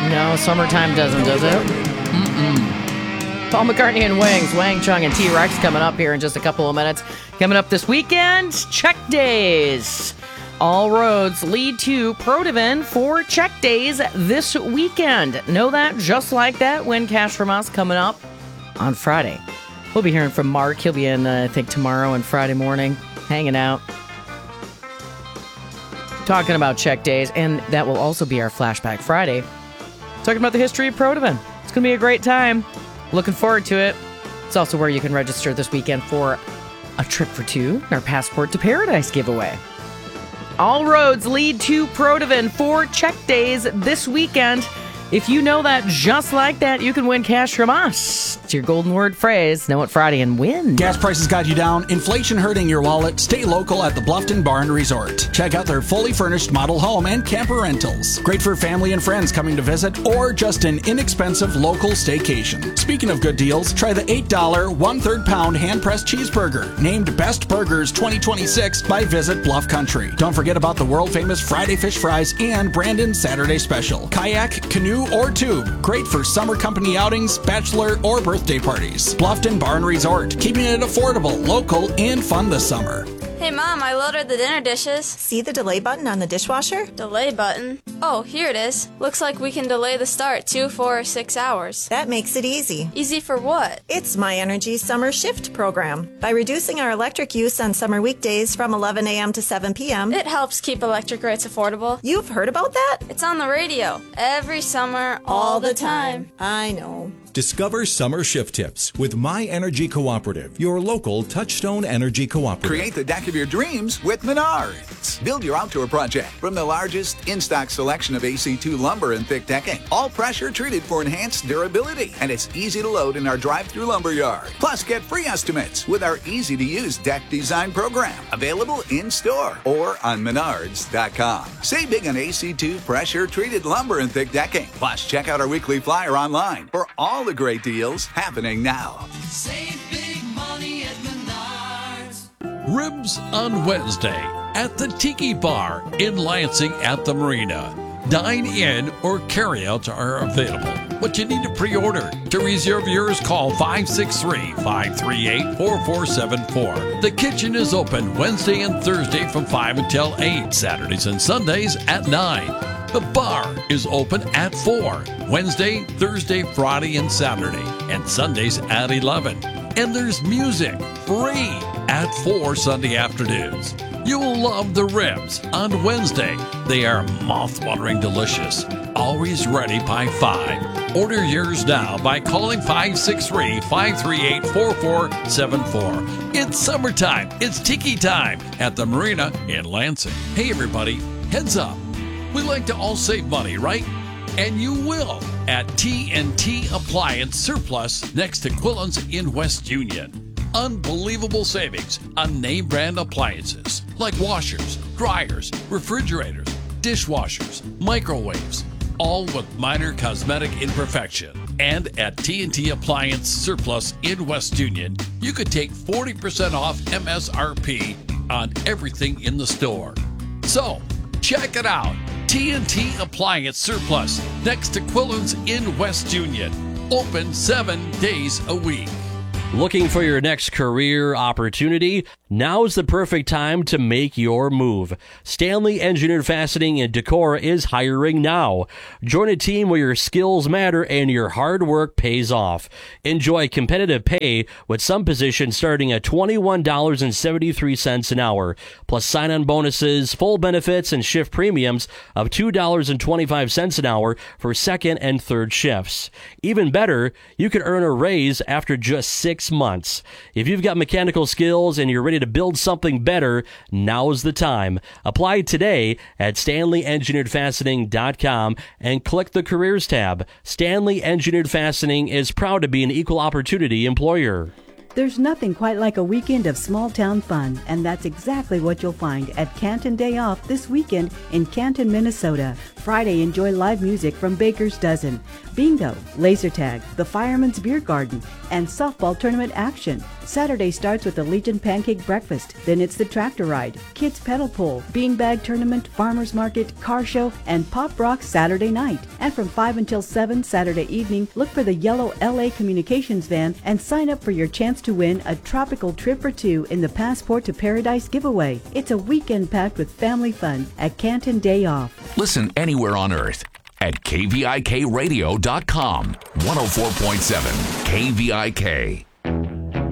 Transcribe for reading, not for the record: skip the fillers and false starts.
No, summertime doesn't, does it? Paul McCartney and Wings, Wang Chung and T-Rex coming up here in just a couple of minutes. Coming up this weekend, Check Days. All roads lead to Protivan for Check Days this weekend. Know that just like that. Win cash from us coming up on Friday. We'll be hearing from Mark. He'll be in, I think, tomorrow and Friday morning, hanging out, talking about Check Days. And that will also be our Flashback Friday, talking about the history of Protivan. It's going to be a great time. Looking forward to it. It's also where you can register this weekend for a trip for two, our Passport to Paradise giveaway. All roads lead to Protivan for Check Days this weekend. If you know that just like that, you can win cash from us. It's your golden word phrase. Know it Friday and win. Gas prices got you down, inflation hurting your wallet. Stay local at the Bluffton Bar and Resort. Check out their fully furnished model home and camper rentals. Great for family and friends coming to visit or just an inexpensive local staycation. Speaking of good deals, try the $8 1/3 pound hand-pressed cheeseburger, named Best Burgers 2026 by Visit Bluff Country. Don't forget about the world-famous Friday Fish Fries and Brandon's Saturday Special. Kayak, canoe, or tube. Great for summer company outings, bachelor, or birthday parties. Bluffton Bar and Resort, keeping it affordable, local, and fun this summer. Hey, Mom, I loaded the dinner dishes. See the delay button on the dishwasher? Delay button? Oh, here it is. Looks like we can delay the start 2, 4, or 6 hours. That makes it easy. Easy for what? It's My Energy Summer Shift program. By reducing our electric use on summer weekdays from 11 a.m. to 7 p.m., It helps keep electric rates affordable. You've heard about that? It's on the radio. Every summer, all the time. I know. Discover summer shift tips with My Energy Cooperative, your local Touchstone Energy Cooperative. Create the deck of your dreams with Menards. Build your outdoor project from the largest in-stock selection of AC2 lumber and thick decking. All pressure treated for enhanced durability. And it's easy to load in our drive-through lumber yard. Plus, get free estimates with our easy-to-use deck design program. Available in-store or on Menards.com. Save big on AC2 pressure-treated lumber and thick decking. Plus, check out our weekly flyer online for all the great deals happening now. Save big money at Menards. Ribs on Wednesday at the Tiki Bar in Lansing at the Marina. Dine-in or carry-outs are available, but you need to pre-order. To reserve yours, call 563-538-4474. The kitchen is open Wednesday and Thursday from 5 until 8, Saturdays and Sundays at 9. The bar is open at 4, Wednesday, Thursday, Friday, and Saturday, and Sundays at 11. And there's music, free, at 4 Sunday afternoons. You will love the ribs on Wednesday. They are mouth-watering delicious. Always ready by 5. Order yours now by calling 563-538-4474. It's summertime. It's Tiki time at the Marina in Lansing. Hey, everybody, heads up. We like to all save money, right? And you will at T&T Appliance Surplus next to Quillen's in West Union. Unbelievable savings on name brand appliances like washers, dryers, refrigerators, dishwashers, microwaves, all with minor cosmetic imperfection. And at T&T Appliance Surplus in West Union, you could take 40% off MSRP on everything in the store. So, check it out. T&T Appliance Surplus next to Quillen's in West Union. Open 7 days a week. Looking for your next career opportunity? Now's the perfect time to make your move. Stanley Engineered Fastening and Decor is hiring now. Join a team where your skills matter and your hard work pays off. Enjoy competitive pay with some positions starting at $21.73 an hour, plus sign-on bonuses, full benefits, and shift premiums of $2.25 an hour for second and third shifts. Even better, you can earn a raise after just 6 months. If you've got mechanical skills and you're ready to build something better, now's the time. Apply today at StanleyEngineeredFastening.com and click the Careers tab. Stanley Engineered Fastening is proud to be an equal opportunity employer. There's nothing quite like a weekend of small-town fun, and that's exactly what you'll find at Canton Day Off this weekend in Canton, Minnesota. Friday, enjoy live music from Baker's Dozen, bingo, laser tag, the Fireman's Beer Garden, and softball tournament action. Saturday starts with the Legion Pancake Breakfast, then it's the tractor ride, kids pedal pull, beanbag tournament, farmer's market, car show, and pop rock Saturday night. And from 5 until 7 Saturday evening, look for the yellow LA Communications van and sign up for your chance to win a tropical trip for two in the Passport to Paradise giveaway. It's a weekend packed with family fun at Canton Day Off. Listen anywhere on earth at KVIKradio.com. 104.7 KVIK.